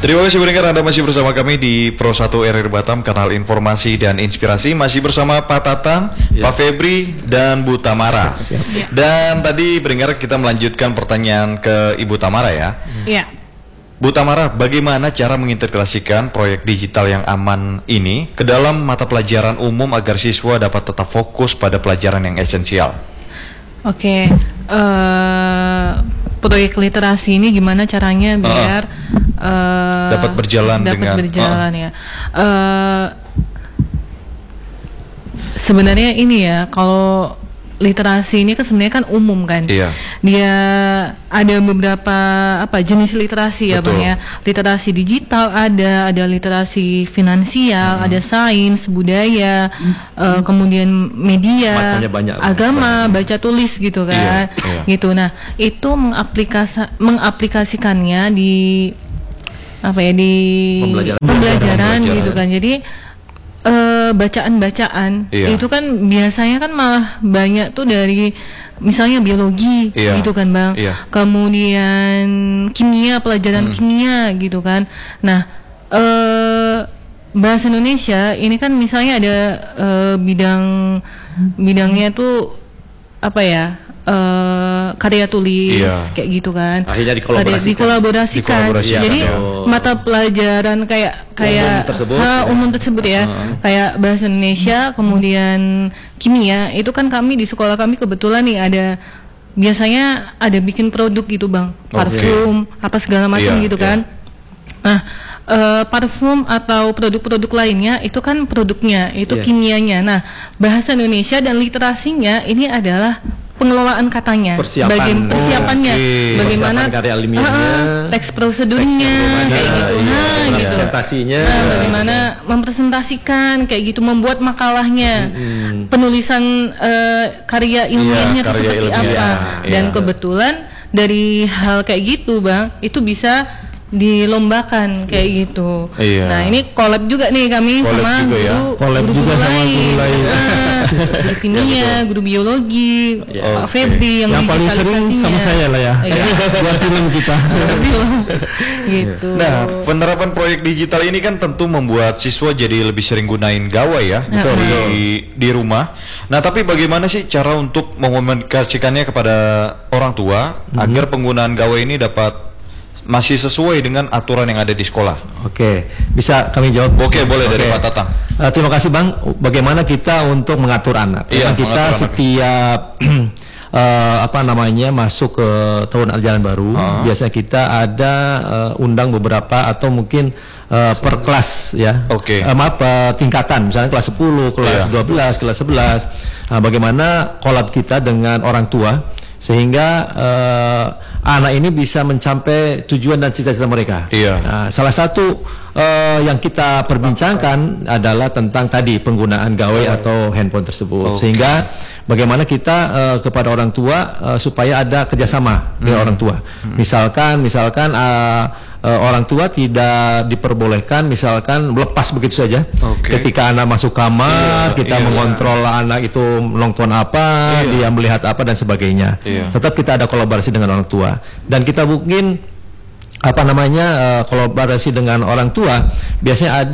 Terima kasih pendengar, Anda masih bersama kami di Pro 1 RRI Batam, kanal informasi dan inspirasi. Masih bersama Pak Tatang, Pak Febri, dan Bu Tamara. Dan tadi pendengar kita melanjutkan pertanyaan ke Ibu Tamara ya. Iya. Bu Tamara, bagaimana cara mengintegrasikan proyek digital yang aman ini ke dalam mata pelajaran umum agar siswa dapat tetap fokus pada pelajaran yang esensial? Oke, proyek literasi ini gimana caranya biar dapat berjalan ya. Sebenarnya ini ya, kalau literasi ini kan sebenarnya kan umum kan. Iya. Dia ada beberapa jenis literasi ya, Bang ya. Literasi digital ada literasi finansial, ada sains, budaya, kemudian media, agama, baca tulis gitu kan. Gitu. Nah, itu mengaplikasikannya di pembelajaran gitu kan. Jadi bacaan-bacaan itu kan biasanya kan malah banyak tuh dari misalnya biologi gitu kan, Bang. Kemudian kimia, pelajaran kimia gitu kan. Nah, bahasa Indonesia ini kan misalnya ada bidangnya tuh karya tulis kayak gitu kan. Akhirnya dikolaborasikan. Jadi mata pelajaran kayak umum tersebut ya, kayak bahasa Indonesia, kemudian kimia, itu kan kami di sekolah kami kebetulan nih biasanya ada bikin produk gitu, Bang, parfum apa segala macam gitu kan. Nah, parfum atau produk-produk lainnya itu kan produknya, itu kimianya. Nah, bahasa Indonesia dan literasinya ini adalah pengelolaan katanya, bagian persiapannya, bagaimana teks prosedurnya, kayak gitu, presentasinya, bagaimana mempresentasikan, kayak gitu, membuat makalahnya, penulisan karya ilmiahnya itu seperti apa, dan kebetulan dari hal kayak gitu, Bang, itu bisa dilombakan kayak gitu. Nah, ini collab juga nih kami sama guru lain. Guru kimia, guru biologi, Pak Febri yang paling sering sama saya lah ya. Buat film kita. Gitu. Nah, penerapan proyek digital ini kan tentu membuat siswa jadi lebih sering gunain gawai ya di rumah. Nah, tapi bagaimana sih cara untuk mengomunikasikannya kepada orang tua agar penggunaan gawai ini dapat masih sesuai dengan aturan yang ada di sekolah? Oke, bisa kami jawab? Oke, boleh dari Pak Tatang. Terima kasih, Bang. Bagaimana kita untuk mengatur anak? Kita setiap masuk ke tahun ajaran baru, biasanya kita ada undang beberapa atau mungkin per kelas ya. Tingkatan, misalnya kelas 10, kelas 12, kelas 11. Bagaimana kolab kita dengan orang tua sehingga anak ini bisa mencapai tujuan dan cita-cita mereka. Nah, salah satu yang kita perbincangkan adalah tentang tadi penggunaan gawai atau handphone tersebut. Sehingga bagaimana kita kepada orang tua supaya ada kerjasama dengan orang tua. Misalkan orang tua tidak diperbolehkan misalkan lepas begitu saja. Ketika anak masuk kamar, kita mengontrol anak itu nonton apa, dia melihat apa dan sebagainya. Tetap kita ada kolaborasi dengan orang tua, dan kita mungkin kolaborasi dengan orang tua biasanya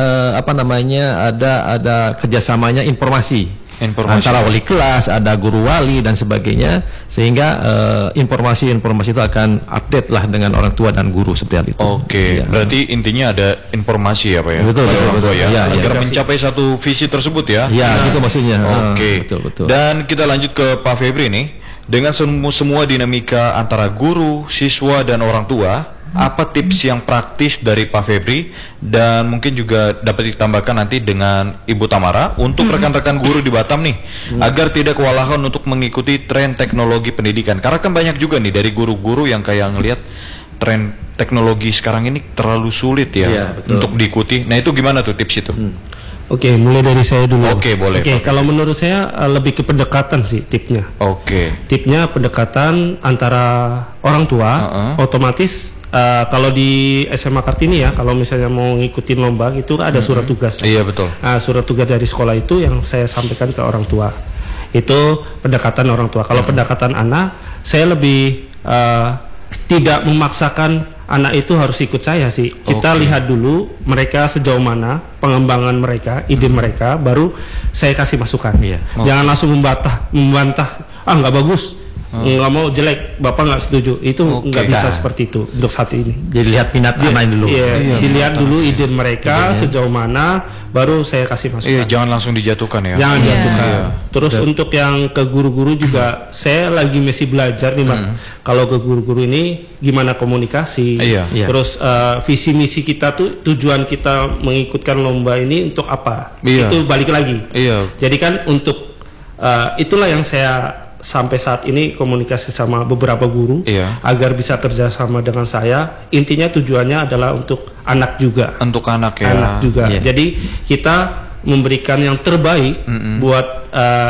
ada kerjasamanya informasi antara wali kelas, ada guru wali dan sebagainya, sehingga informasi itu akan update lah dengan orang tua dan guru seperti itu. Berarti intinya ada informasi ya, Pak ya? Betul. Agar mencapai satu visi tersebut ya? Itu maksudnya. Betul. Dan kita lanjut ke Pak Febri nih. Dengan semua dinamika antara guru, siswa dan orang tua, apa tips yang praktis dari Pak Febri dan mungkin juga dapat ditambahkan nanti dengan Ibu Tamara untuk rekan-rekan guru di Batam nih, agar tidak kewalahan untuk mengikuti tren teknologi pendidikan? Karena kan banyak juga nih dari guru-guru yang kayak ngelihat tren teknologi sekarang ini terlalu sulit ya untuk diikuti. Nah, itu gimana tuh tips itu? Oke, mulai dari saya dulu. Boleh. Kalau menurut saya lebih ke pendekatan sih tipnya. Tipnya pendekatan antara orang tua, otomatis kalau di SMA Kartini ya, kalau misalnya mau ngikutin lomba itu ada surat tugas. Betul. Surat tugas dari sekolah itu yang saya sampaikan ke orang tua. Itu pendekatan orang tua. Kalau pendekatan anak, saya lebih tidak memaksakan anak itu harus ikut saya sih. Kita lihat dulu mereka sejauh mana pengembangan mereka, ide mereka, baru saya kasih masukan. Jangan langsung membantah, nggak bagus, nggak mau, jelek, bapak nggak setuju. Itu nggak bisa seperti itu untuk saat ini. Jadi lihat minat anak dulu. Dilihat dulu ide mereka sejauh mana, baru saya kasih masukan. Jangan langsung dijatuhkan ya. Jangan dijatuhkan. Terus untuk yang ke guru-guru juga, saya lagi masih belajar nih, Bang. Kalau ke guru-guru ini gimana komunikasi, terus visi misi kita tuh, tujuan kita mengikutkan lomba ini untuk apa? Itu balik lagi. Jadi kan untuk itulah yang saya sampai saat ini komunikasi sama beberapa guru agar bisa kerjasama dengan saya. Intinya tujuannya adalah untuk anak juga. Untuk anak ya. Anak juga. Jadi kita memberikan yang terbaik buat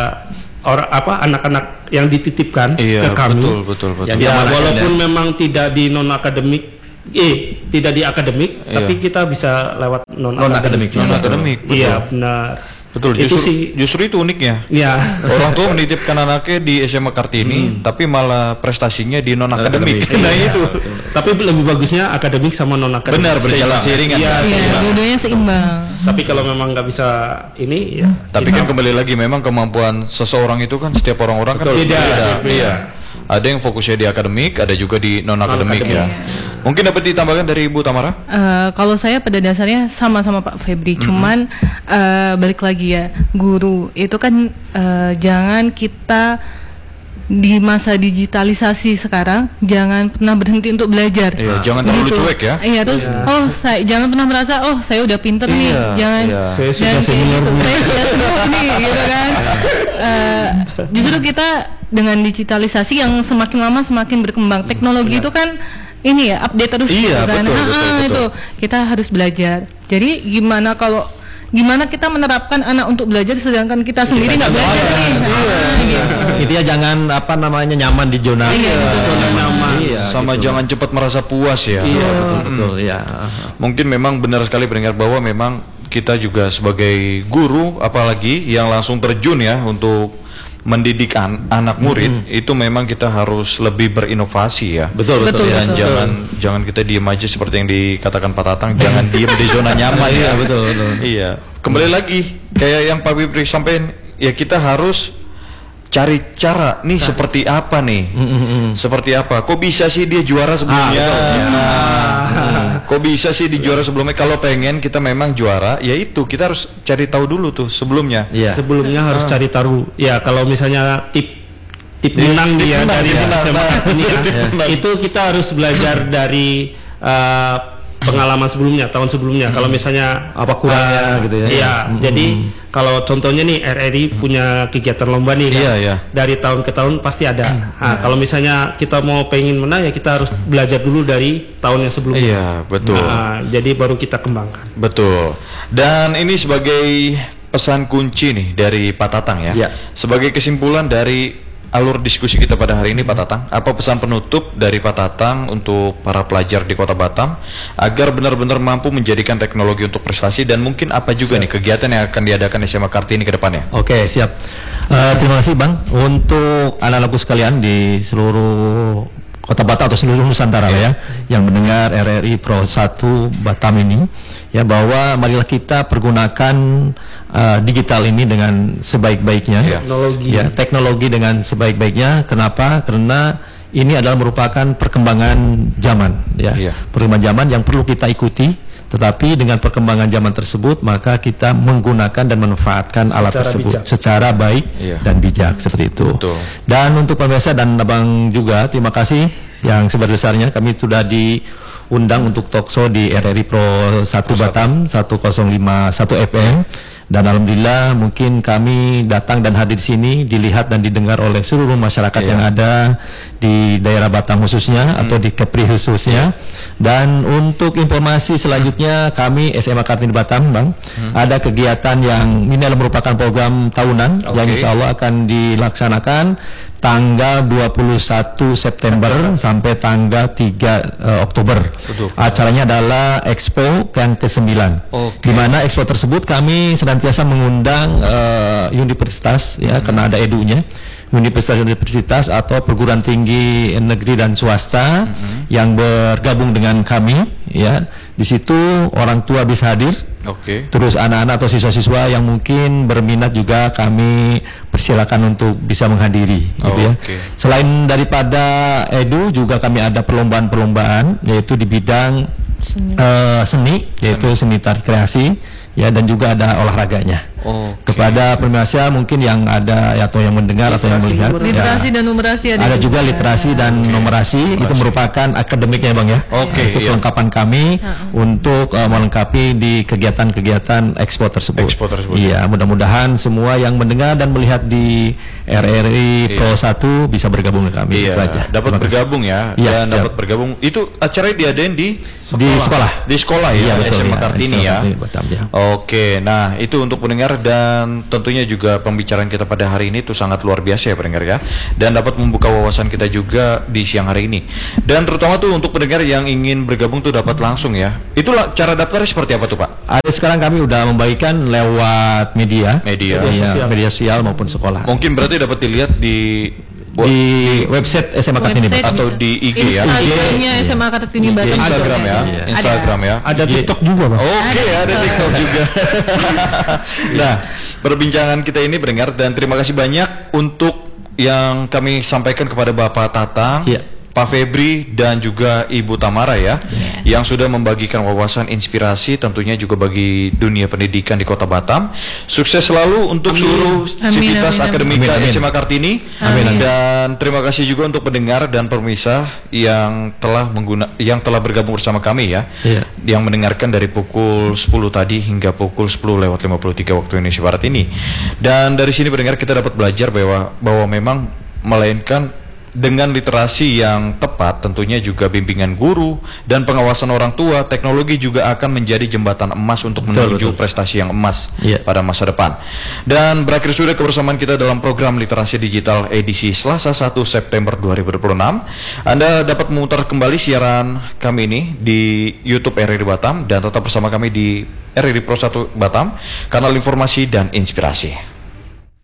anak-anak yang dititipkan ke kami. Betul. Walaupun memang tidak di non akademik, tidak di akademik, tapi kita bisa lewat non akademik. Iya, benar. Betul, justru itu uniknya. Orang tua menitipkan anaknya di SMA Kartini, tapi malah prestasinya di non akademik. Nah itu. Tapi lebih bagusnya akademik sama non akademik. Benar, berjalan seiringan. Dua-duanya seimbang. Tapi kalau memang nggak bisa ini, Tapi kan kembali lagi, memang kemampuan seseorang itu kan setiap orang-orang kan beda. Ada yang fokusnya di akademik, ada juga di non akademik ya. Mungkin dapat ditambahkan dari Ibu Tamara? Kalau saya pada dasarnya sama-sama Pak Febri, cuman balik lagi ya, guru itu kan jangan kita di masa digitalisasi sekarang jangan pernah berhenti untuk belajar. Jangan terlalu cuek ya. Terus saya jangan pernah merasa saya udah pinter nih, jangan. Saya sudah senior, saya sudah senior nih, gitu kan. Justru kita dengan digitalisasi yang semakin lama semakin berkembang, teknologi itu kan ini ya update terus, kan. Betul. Itu kita harus belajar. Jadi gimana kita menerapkan anak untuk belajar sedangkan kita sendiri nggak belajar nih. Intinya jangan nyaman di zona nyaman. Sama gitu. Jangan cepat merasa puas ya. Betul. Mungkin memang benar sekali pendengar bahwa memang kita juga sebagai guru, apalagi yang langsung terjun ya untuk mendidik anak murid, itu memang kita harus lebih berinovasi ya. Betul. Dan jangan kita diem aja seperti yang dikatakan Pak Tatang, jangan diem di zona nyaman ya. Betul. Iya. Kembali lagi kayak yang Pak Febri sampaikan, ya kita harus cari cara nih seperti apa nih. Seperti apa? Kok bisa sih dia juara sebelumnya? Kok bisa sih di juara sebelumnya? Kalau pengen kita memang juara, ya itu kita harus cari tahu dulu tuh sebelumnya. Sebelumnya harus cari tahu. Ya kalau misalnya tip menang dia dari SMA ini itu kita harus belajar dari pengalaman sebelumnya, tahun sebelumnya. Kalau misalnya apa kurangnya gitu ya. Iya, jadi kalau contohnya nih RRI punya kegiatan lomba nih kan. Dari tahun ke tahun pasti ada. Kalau misalnya kita mau pengen menang ya kita harus belajar dulu dari tahun yang sebelumnya. Iya, betul. Jadi baru kita kembangkan. Betul. Dan ini sebagai pesan kunci nih dari Pak Tatang ya. Sebagai kesimpulan dari alur diskusi kita pada hari ini, Pak Tatang, apa pesan penutup dari Pak Tatang untuk para pelajar di Kota Batam agar benar-benar mampu menjadikan teknologi untuk prestasi, dan mungkin apa juga nih kegiatan yang akan diadakan SMA Kartini ke depannya? Oke, siap. Terima kasih Bang. Untuk anak-anakku sekalian di seluruh Kota Batam atau seluruh Nusantara ya, yang mendengar RRI Pro 1 Batam ini, ya, bahwa marilah kita pergunakan digital ini dengan sebaik-baiknya, teknologi dengan sebaik-baiknya. Kenapa? Karena ini adalah merupakan perkembangan zaman, perkembangan zaman yang perlu kita ikuti. Tetapi dengan perkembangan zaman tersebut, maka kita menggunakan dan memanfaatkan alat tersebut secara baik dan bijak, seperti itu. Dan untuk pemirsa dan Abang juga, terima kasih yang sebesar-besarnya kami sudah diundang untuk talkshow di RRI Pro 1 Batam 1051 FM. Dan alhamdulillah mungkin kami datang dan hadir di sini dilihat dan didengar oleh seluruh masyarakat yang ada di daerah Batam khususnya atau di Kepri khususnya. Dan untuk informasi selanjutnya, kami SMA Kartini Batam, Bang, ada kegiatan yang ini adalah merupakan program tahunan yang insya Allah akan dilaksanakan tanggal 21 September sampai tanggal 3 Oktober. Acaranya adalah Expo yang ke-9. Di mana Expo tersebut kami senantiasa mengundang universitas, ya, karena ada edunya, universitas-universitas atau perguruan tinggi negeri dan swasta yang bergabung dengan kami, ya. Di situ orang tua bisa hadir. Terus anak-anak atau siswa-siswa yang mungkin berminat juga kami persilakan untuk bisa menghadiri, gitu ya. Selain daripada edu, juga kami ada perlombaan-perlombaan, yaitu di bidang seni, yaitu seni tari kreasi, ya, dan juga ada olahraganya. Kepada pemirsa mungkin yang ada atau yang mendengar atau yang melihat, literasi dan numerasi ada juga literasi dan numerasi. Itu merupakan akademiknya, Bang, ya. Itu kelengkapan kami untuk melengkapi di kegiatan-kegiatan ekspor tersebut. Iya, mudah-mudahan semua yang mendengar dan melihat di RRI Pro 1 bisa bergabung dengan kami. Itu aja. Dapat bergabung ya. Dan dapat bergabung. Itu acaranya diadain di sekolah. Di sekolah ya, SMA Kartini ya. Nah, itu untuk pendengar, dan tentunya juga pembicaraan kita pada hari ini itu sangat luar biasa ya pendengar ya, dan dapat membuka wawasan kita juga di siang hari ini. Dan terutama tuh untuk pendengar yang ingin bergabung tuh dapat langsung ya. Itulah cara daftarnya seperti apa tuh, Pak? Sekarang kami udah membagikan lewat media sosial maupun sekolah. Mungkin berarti dapat dilihat di website SMA Kartini atau di IG ya. Instagramnya SMA Kartini Batam. Instagram ya. Ada TikTok juga, Bang. Ada TikTok juga. Nah, perbincangan kita ini pendengar, dan terima kasih banyak untuk yang kami sampaikan kepada Bapak Tatang, Pak Febri, dan juga Ibu Tamara ya, yang sudah membagikan wawasan inspirasi tentunya juga bagi dunia pendidikan di Kota Batam. Sukses selalu untuk seluruh sivitas akademika SMA Kartini. Dan terima kasih juga untuk pendengar dan pemirsa yang telah bergabung bersama kami ya, yang mendengarkan dari pukul 10 tadi hingga pukul 10:53 waktu Indonesia Barat ini. Dan dari sini pendengar kita dapat belajar bahwa memang melainkan dengan literasi yang tepat, tentunya juga bimbingan guru dan pengawasan orang tua, teknologi juga akan menjadi jembatan emas untuk menuju prestasi yang emas pada masa depan. Dan berakhir sudah kebersamaan kita dalam program Literasi Digital edisi Selasa 1 September 2026. Anda dapat memutar kembali siaran kami ini di YouTube RRI Batam, dan tetap bersama kami di RRI Pro 1 Batam, kanal informasi dan inspirasi.